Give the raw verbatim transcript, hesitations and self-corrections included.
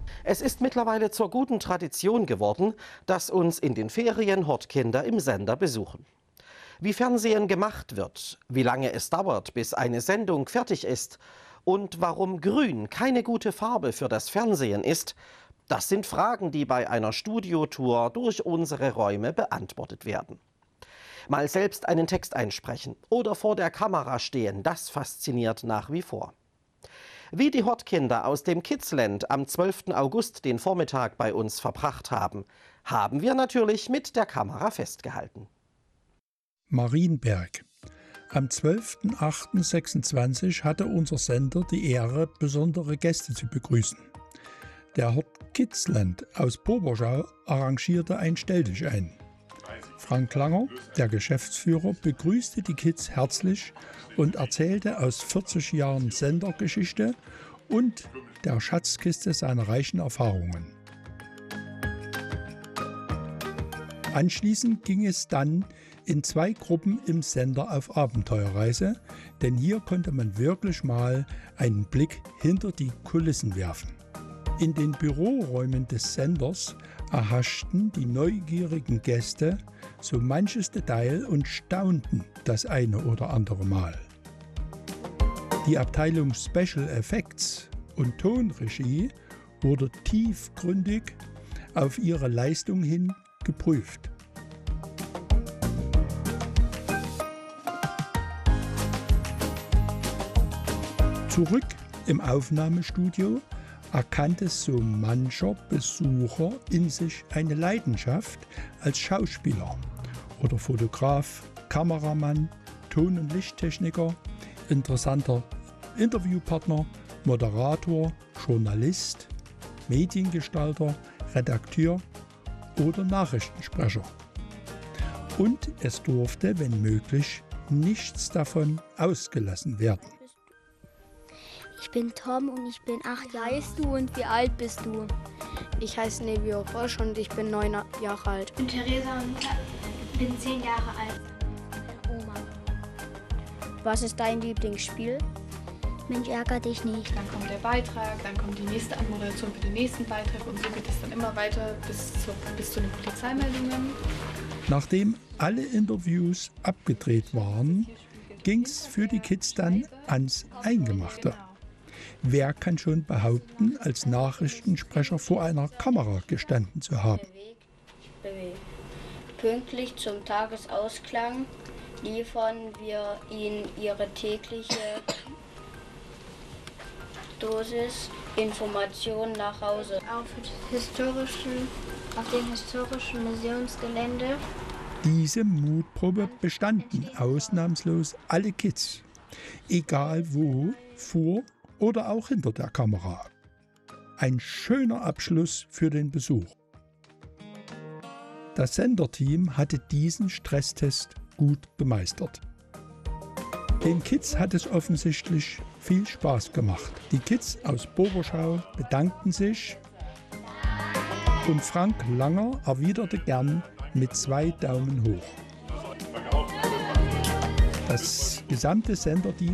Es ist mittlerweile zur guten Tradition geworden, dass uns in den Ferien Hortkinder im Sender besuchen. Wie Fernsehen gemacht wird, wie lange es dauert, bis eine Sendung fertig ist und warum Grün keine gute Farbe für das Fernsehen ist, das sind Fragen, die bei einer Studiotour durch unsere Räume beantwortet werden. Mal selbst einen Text einsprechen oder vor der Kamera stehen, das fasziniert nach wie vor. Wie die Hortkinder aus dem Kidsland am zwölften August den Vormittag bei uns verbracht haben, haben wir natürlich mit der Kamera festgehalten. Marienberg. Am zwölften achten sechsundzwanzig hatte unser Sender die Ehre, besondere Gäste zu begrüßen. Der Hort Kidsland aus Boberschau arrangierte ein Stelldichein. Frank Langer, der Geschäftsführer, begrüßte die Kids herzlich und erzählte aus vierzig Jahren Sendergeschichte und der Schatzkiste seiner reichen Erfahrungen. Anschließend ging es dann in zwei Gruppen im Sender auf Abenteuerreise, denn hier konnte man wirklich mal einen Blick hinter die Kulissen werfen. In den Büroräumen des Senders erhaschten die neugierigen Gäste so manches Detail und staunten das eine oder andere Mal. Die Abteilung Special Effects und Tonregie wurde tiefgründig auf ihre Leistung hin geprüft. Zurück im Aufnahmestudio erkannte so mancher Besucher in sich eine Leidenschaft als Schauspieler oder Fotograf, Kameramann, Ton- und Lichttechniker, interessanter Interviewpartner, Moderator, Journalist, Mediengestalter, Redakteur oder Nachrichtensprecher. Und es durfte, wenn möglich, nichts davon ausgelassen werden. Ich bin Tom und ich bin acht Jahre alt. Wie heißt du und wie alt bist du? Ich heiße Nevio Rosch und ich bin neun Jahre alt. Ich bin Theresa und bin zehn Jahre alt. Oma. Was ist dein Lieblingsspiel? Mensch, ärger dich nicht. Dann kommt der Beitrag, dann kommt die nächste Anmoderation für den nächsten Beitrag und so geht es dann immer weiter bis zu, bis zu den Polizeimeldungen. Nachdem alle Interviews abgedreht waren, ging es für die Kids dann ans Eingemachte. Wer kann schon behaupten, als Nachrichtensprecher vor einer Kamera gestanden zu haben? Pünktlich zum Tagesausklang liefern wir Ihnen Ihre tägliche Dosis Information nach Hause. Auf, historischen, auf dem historischen Museumsgelände. Diese Mutprobe bestanden ausnahmslos alle Kids, egal wo, vor oder auch hinter der Kamera. Ein schöner Abschluss für den Besuch. Das Senderteam hatte diesen Stresstest gut gemeistert. Den Kids hat es offensichtlich viel Spaß gemacht. Die Kids aus Boberschau bedankten sich und Frank Langer erwiderte gern mit zwei Daumen hoch. Das gesamte Senderteam